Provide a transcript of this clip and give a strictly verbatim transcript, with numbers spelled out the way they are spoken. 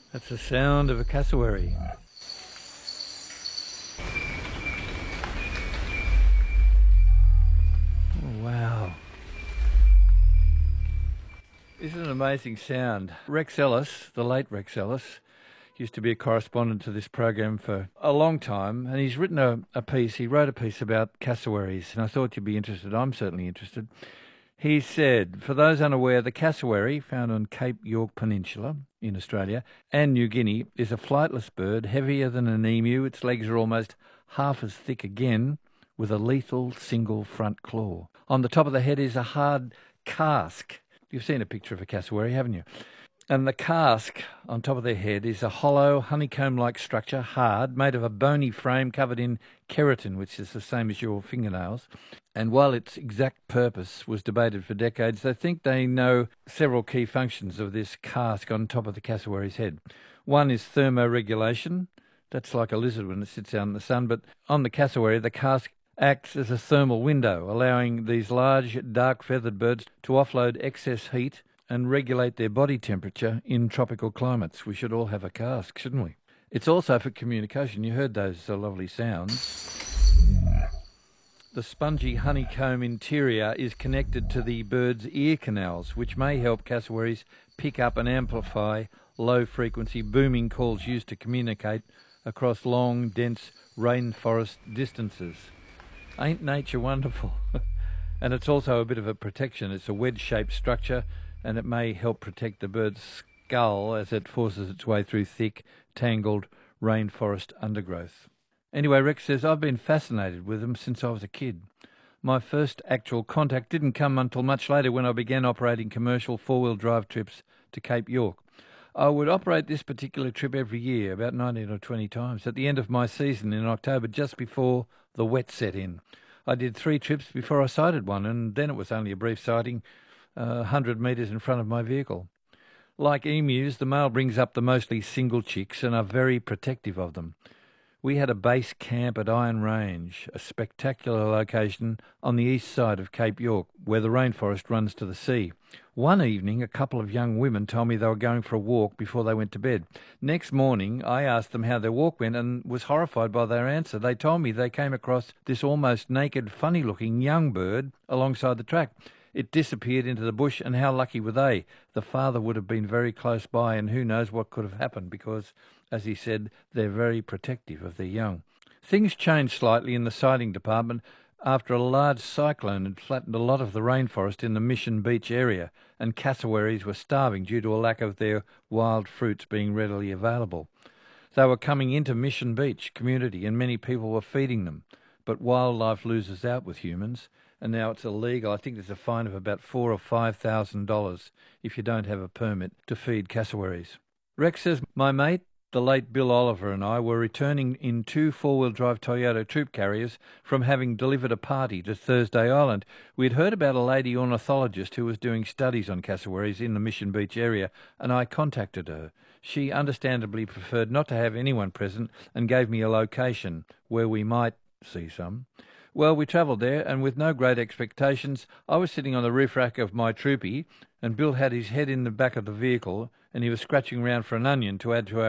That's the sound of a cassowary. Oh, wow. Isn't it an amazing sound? Rex Ellis, the late Rex Ellis, used to be a correspondent to this program for a long time, and he's written a, a piece, he wrote a piece about cassowaries, and I thought you'd be interested. I'm certainly interested. He said, for those unaware, the cassowary, found on Cape York Peninsula in Australia and New Guinea, is a flightless bird, heavier than an emu. Its legs are almost half as thick again, with a lethal single front claw. On the top of the head is a hard casque. You've seen a picture of a cassowary, haven't you? And the casque on top of their head is a hollow, honeycomb-like structure, hard, made of a bony frame covered in keratin, which is the same as your fingernails. And while its exact purpose was debated for decades, they think they know several key functions of this casque on top of the cassowary's head. One is thermoregulation. That's like a lizard when it sits out in the sun. But on the cassowary, the casque acts as a thermal window, allowing these large, dark-feathered birds to offload excess heat and regulate their body temperature in tropical climates. We should all have a casque, shouldn't we? It's also for communication. You heard those uh, lovely sounds. The spongy honeycomb interior is connected to the bird's ear canals, which may help cassowaries pick up and amplify low-frequency booming calls used to communicate across long, dense rainforest distances. Ain't nature wonderful? And it's also a bit of a protection. It's a wedge-shaped structure, and it may help protect the bird's skull as it forces its way through thick, tangled rainforest undergrowth. Anyway, Rex says, I've been fascinated with them since I was a kid. My first actual contact didn't come until much later when I began operating commercial four-wheel drive trips to Cape York. I would operate this particular trip every year, about nineteen or twenty times, at the end of my season in October, just before the wet set in. I did three trips before I sighted one, and then it was only a brief sighting, uh, one hundred metres in front of my vehicle. Like emus, the male brings up the mostly single chicks and are very protective of them. We had a base camp at Iron Range, a spectacular location on the east side of Cape York, where the rainforest runs to the sea. One evening, a couple of young women told me they were going for a walk before they went to bed. Next morning, I asked them how their walk went and was horrified by their answer. They told me they came across this almost naked, funny-looking young bird alongside the track. It disappeared into the bush, and how lucky were they? The father would have been very close by, and who knows what could have happened because, as he said, they're very protective of their young. Things changed slightly in the sighting department after a large cyclone had flattened a lot of the rainforest in the Mission Beach area, and cassowaries were starving due to a lack of their wild fruits being readily available. They were coming into Mission Beach community, and many people were feeding them. But wildlife loses out with humans, and now it's illegal. I think there's a fine of about four or five thousand dollars if you don't have a permit to feed cassowaries. Rex says, my mate, the late Bill Oliver, and I were returning in two four-wheel drive Toyota troop carriers from having delivered a party to Thursday Island. We had heard about a lady ornithologist who was doing studies on cassowaries in the Mission Beach area, and I contacted her. She understandably preferred not to have anyone present and gave me a location where we might see some. Well, we travelled there, and with no great expectations, I was sitting on the roof rack of my troopy, and Bill had his head in the back of the vehicle, and he was scratching around for an onion to add to our